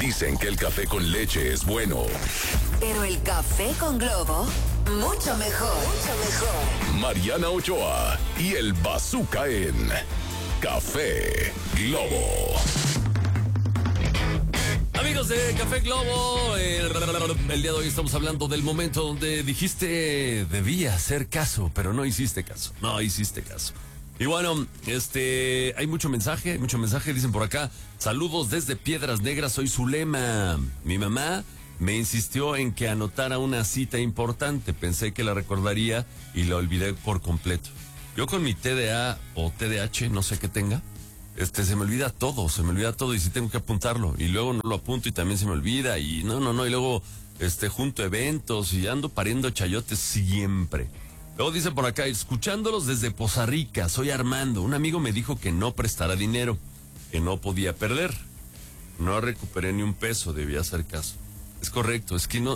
Dicen que el café con leche es bueno. Pero el café con Globo, mucho mejor. Mucho mejor. Mariana Ochoa y el Bazooka en Café Globo. Amigos de Café Globo, el día de hoy estamos hablando del momento donde dijiste debía hacer caso, pero no hiciste caso. No hiciste caso. Y bueno, hay mucho mensaje, dicen por acá. Saludos desde Piedras Negras, soy Zulema. Mi mamá me insistió en que anotara una cita importante. Pensé que la recordaría y la olvidé por completo. Yo con mi TDA o TDAH, no sé qué tenga, se me olvida todo y si tengo que apuntarlo. Y luego no lo apunto y también se me olvida y no. Y luego, junto eventos y ando pariendo chayotes siempre. Luego dice por acá, escuchándolos desde Poza Rica, soy Armando. Un amigo me dijo que no prestara dinero, que no podía perder. No recuperé ni un peso, debía hacer caso. Es correcto, es que no,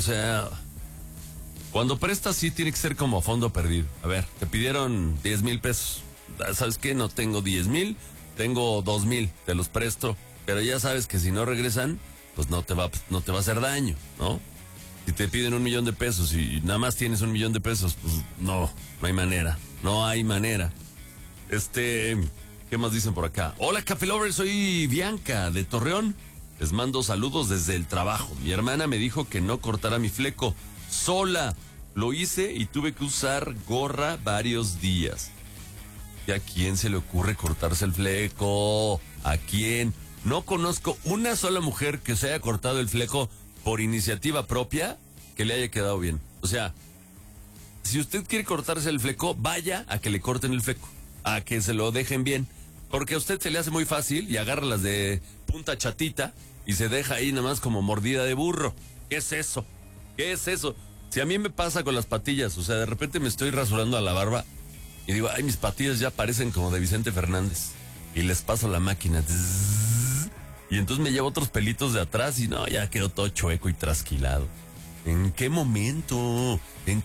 cuando prestas sí tiene que ser como a fondo perdido. A ver, te pidieron 10,000 pesos. ¿Sabes qué? No tengo 10,000, tengo 2,000, te los presto. Pero ya sabes que si no regresan, pues no te va a hacer daño, ¿no? Si te piden 1,000,000 de pesos y nada más tienes 1,000,000 de pesos, pues no hay manera. No hay manera. ¿Qué más dicen por acá? Hola, Café Lover, soy Bianca de Torreón. Les mando saludos desde el trabajo. Mi hermana me dijo que no cortara mi fleco sola. Lo hice y tuve que usar gorra varios días. ¿Y a quién se le ocurre cortarse el fleco? ¿A quién? No conozco una sola mujer que se haya cortado el fleco por iniciativa propia que le haya quedado bien. O sea, si usted quiere cortarse el fleco, vaya a que le corten el fleco, a que se lo dejen bien, porque a usted se le hace muy fácil y agarra las de punta chatita y se deja ahí nada más como mordida de burro. ¿Qué es eso? ¿Qué es eso? Si a mí me pasa con las patillas, o sea, de repente me estoy rasurando a la barba y digo, ay, mis patillas ya parecen como de Vicente Fernández, y les paso la máquina. Y entonces me llevo otros pelitos de atrás y no, ya quedó todo chueco y trasquilado. ¿En qué momento?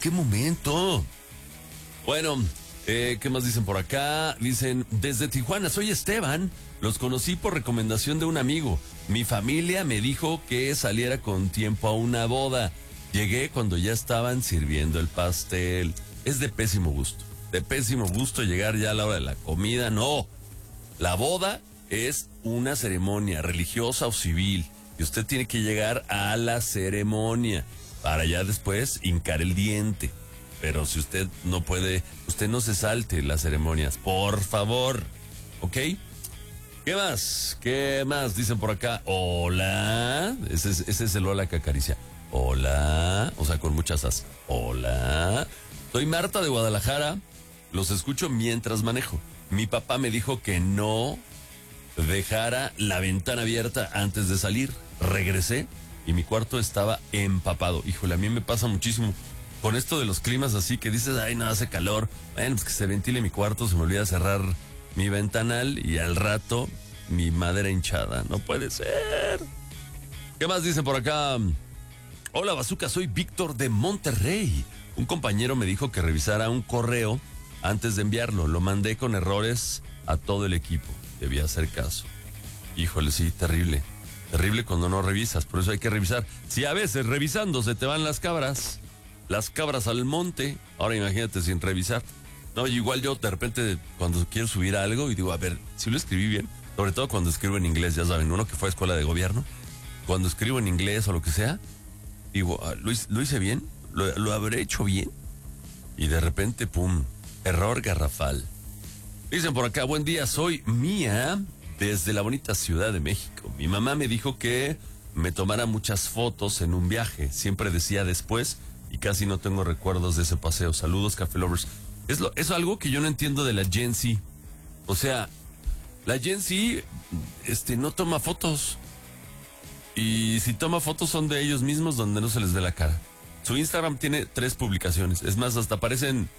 Bueno, ¿qué más dicen por acá? Dicen, desde Tijuana, soy Esteban. Los conocí por recomendación de un amigo. Mi familia me dijo que saliera con tiempo a una boda. Llegué cuando ya estaban sirviendo el pastel. Es de pésimo gusto. De pésimo gusto llegar ya a la hora de la comida. No, la boda es una ceremonia religiosa o civil y usted tiene que llegar a la ceremonia para ya después hincar el diente. Pero si usted no puede, usted no se salte las ceremonias, por favor, ¿ok? ¿Qué más? Dicen por acá, hola. Ese es el hola que acaricia. Hola, o sea, con muchas as. Hola, soy Marta de Guadalajara. Los escucho mientras manejo. Mi papá me dijo que no dejara la ventana abierta antes de salir. Regresé y mi cuarto estaba empapado. Híjole, a mí me pasa muchísimo con esto de los climas así que dices, ay, no hace calor. Bueno, pues que se ventile mi cuarto, se me olvida cerrar mi ventanal y al rato mi madera hinchada. No puede ser. ¿Qué más dicen por acá? Hola, Bazooka, soy Víctor de Monterrey. Un compañero me dijo que revisara un correo antes de enviarlo. Lo mandé con errores a todo el equipo. Debía hacer caso. Híjole, sí, terrible. Terrible cuando no revisas, por eso hay que revisar. Si a veces revisando se te van las cabras al monte, ahora imagínate sin revisar. No, igual yo de repente cuando quiero subir algo y digo, a ver, si lo escribí bien, sobre todo cuando escribo en inglés, ya saben, uno que fue a escuela de gobierno, cuando escribo en inglés o lo que sea, digo, ¿lo hice bien? ¿Lo habré hecho bien? Y de repente, pum, error garrafal. Dicen por acá, buen día, soy Mía desde la bonita Ciudad de México. Mi mamá me dijo que me tomara muchas fotos en un viaje. Siempre decía después y casi no tengo recuerdos de ese paseo. Saludos, Café Lovers. Es algo que yo no entiendo de la Gen Z. O sea, la Gen Z no toma fotos. Y si toma fotos son de ellos mismos donde no se les ve la cara. Su Instagram tiene 3 publicaciones. Es más, hasta parecen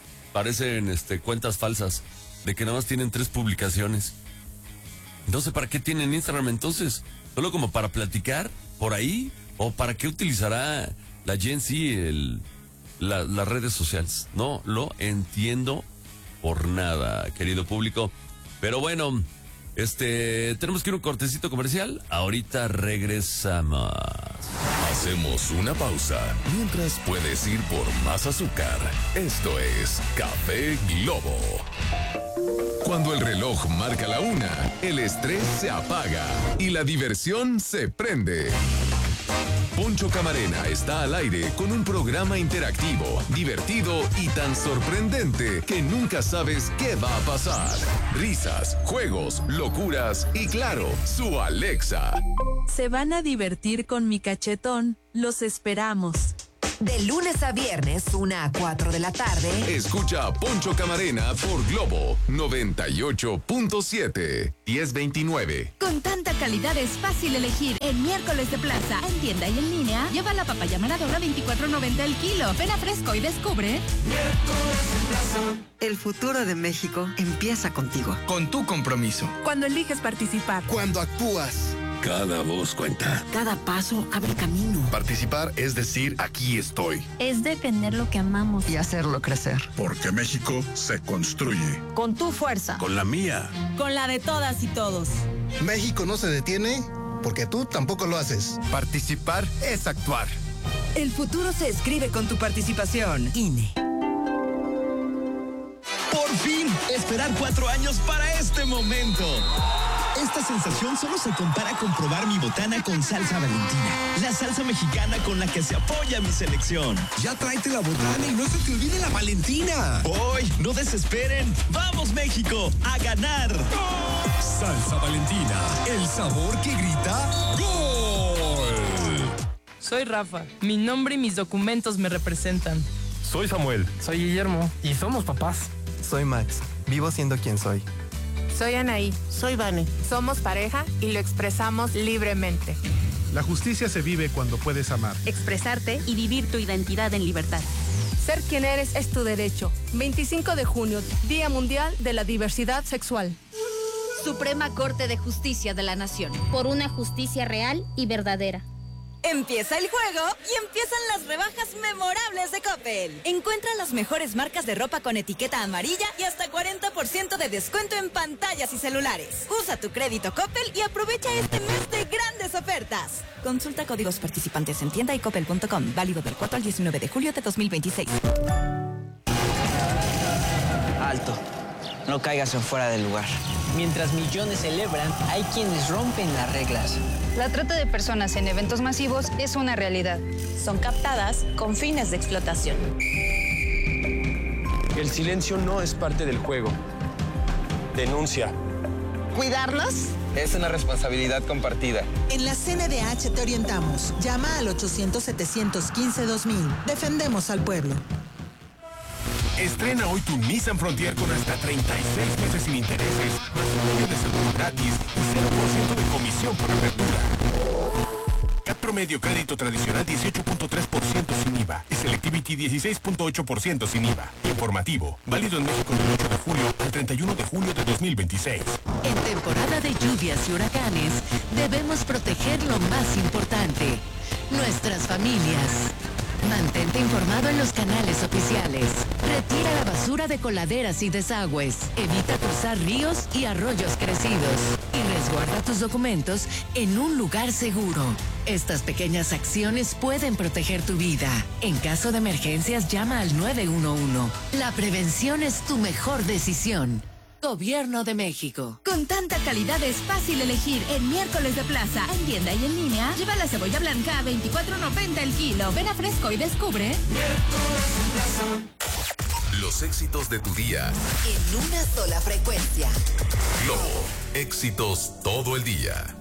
cuentas falsas de que nada más tienen 3 publicaciones. No sé para qué tienen Instagram entonces. ¿Solo como para platicar por ahí? ¿O para qué utilizará la Gen Z las redes sociales? No lo entiendo por nada, querido público. Pero bueno, Tenemos que ir a un cortecito comercial. Ahorita regresamos. Hacemos una pausa mientras puedes ir por más azúcar. Esto es Café Globo. Cuando el reloj marca la 1, el estrés se apaga y la diversión se prende. Poncho Camarena está al aire con un programa interactivo, divertido y tan sorprendente que nunca sabes qué va a pasar. Risas, juegos, locuras y claro, su Alexa. Se van a divertir con mi cachetón. Los esperamos. De lunes a viernes, 1 a 4 de la tarde. Escucha a Poncho Camarena por Globo 98.7 1029. Con tanta calidad es fácil elegir. En miércoles de plaza, en tienda y en línea, lleva la papaya maradona 24.90 el kilo. Ven a Fresco y descubre. El futuro de México empieza contigo. Con tu compromiso. Cuando eliges participar. Cuando actúas. Cada voz cuenta. Cada paso abre camino. Participar es decir, aquí estoy. Es defender lo que amamos. Y hacerlo crecer. Porque México se construye. Con tu fuerza. Con la mía. Con la de todas y todos. México no se detiene porque tú tampoco lo haces. Participar es actuar. El futuro se escribe con tu participación. INE. Por fin, esperar 4 años para este momento. Esta sensación solo se compara con probar mi botana con salsa Valentina, la salsa mexicana con la que se apoya mi selección. Ya tráete la botana y no se te olvide la Valentina. ¡Hoy! ¡No desesperen! ¡Vamos, México! ¡A ganar! Salsa Valentina, el sabor que grita ¡Gol! Soy Rafa. Mi nombre y mis documentos me representan. Soy Samuel. Soy Guillermo y somos papás. Soy Max. Vivo siendo quien soy. Soy Anaí. Soy Vane. Somos pareja y lo expresamos libremente. La justicia se vive cuando puedes amar. Expresarte y vivir tu identidad en libertad. Ser quien eres es tu derecho. 25 de junio, Día Mundial de la Diversidad Sexual. Suprema Corte de Justicia de la Nación. Por una justicia real y verdadera. Empieza el juego y empiezan las rebajas memorables de Coppel. Encuentra las mejores marcas de ropa con etiqueta amarilla y hasta 40% de descuento en pantallas y celulares. Usa tu crédito Coppel y aprovecha este mes de grandes ofertas. Consulta códigos participantes en tienda y coppel.com. Válido del 4 al 19 de julio de 2026. Alto. No caigas en fuera del lugar. Mientras millones celebran, hay quienes rompen las reglas. La trata de personas en eventos masivos es una realidad. Son captadas con fines de explotación. El silencio no es parte del juego. Denuncia. ¿Cuidarnos? Es una responsabilidad compartida. En la CNDH te orientamos. Llama al 800-715-2000. Defendemos al pueblo. Estrena hoy tu Nissan Frontier con hasta 36 meses sin intereses, más un año de seguro gratis y 0% de comisión por apertura. CAT promedio crédito tradicional 18.3% sin IVA y Selectivity 16.8% sin IVA. Informativo, válido en México del 8 de julio al 31 de julio de 2026. En temporada de lluvias y huracanes, debemos proteger lo más importante, nuestras familias. Mantente informado en los canales oficiales. Retira la basura de coladeras y desagües. Evita cruzar ríos y arroyos crecidos. Y resguarda tus documentos en un lugar seguro. Estas pequeñas acciones pueden proteger tu vida. En caso de emergencias, llama al 911. La prevención es tu mejor decisión. Gobierno de México. Con tanta calidad es fácil elegir. En miércoles de plaza, en tienda y en línea, lleva la cebolla blanca a 24.90 el kilo. Ven a Fresco y descubre. Los éxitos de tu día. En una sola frecuencia. Globo, éxitos todo el día.